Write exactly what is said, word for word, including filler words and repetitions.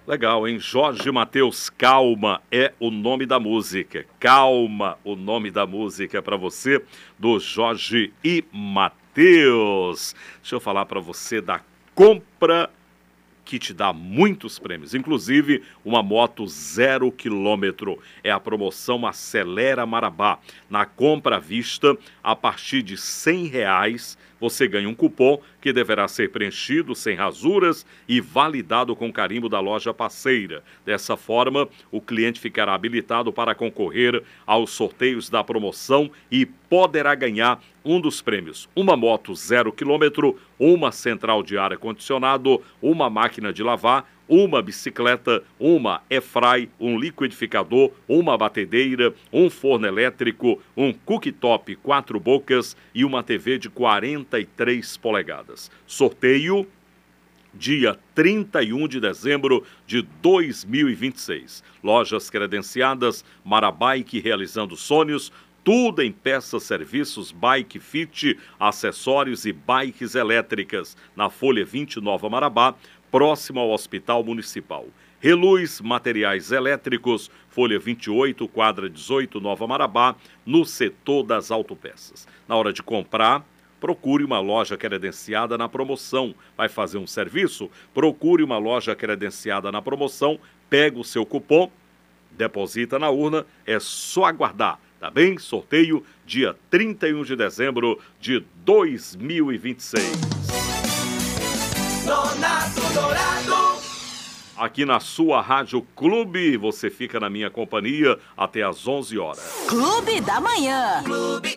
Legal, hein? Jorge Mateus, Calma é o nome da música. Calma, o nome da música para você, do Jorge e Mateus. Deixa eu falar para você da compra que te dá muitos prêmios, inclusive uma moto zero quilômetro. É a promoção Acelera Marabá. Na compra à vista, a partir de cem reais, você ganha um cupom que deverá ser preenchido sem rasuras e validado com carimbo da loja parceira. Dessa forma, o cliente ficará habilitado para concorrer aos sorteios da promoção e poderá ganhar um dos prêmios: uma moto zero quilômetro, uma central de ar-condicionado, uma máquina de lavar, uma bicicleta, uma airfry, um liquidificador, uma batedeira, um forno elétrico, um cooktop quatro bocas e uma T V de quarenta e três polegadas. Sorteio dia trinta e um de dezembro de dois mil e vinte e seis. Lojas credenciadas Marabike, realizando sonhos. Tudo em peças, serviços, bike fit, acessórios e bikes elétricas. Na Folha vinte, Nova Marabá, próximo ao Hospital Municipal. Reluz Materiais Elétricos, Folha vinte e oito, quadra dezoito, Nova Marabá, no setor das autopeças. Na hora de comprar, procure uma loja credenciada na promoção. Vai fazer um serviço? Procure uma loja credenciada na promoção, pega o seu cupom, deposita na urna, é só aguardar. Tá bem? Sorteio dia trinta e um de dezembro de dois mil e vinte e seis. Nonato Dourado. Aqui na sua Rádio Clube, você fica na minha companhia até às onze horas. Clube da Manhã. Clube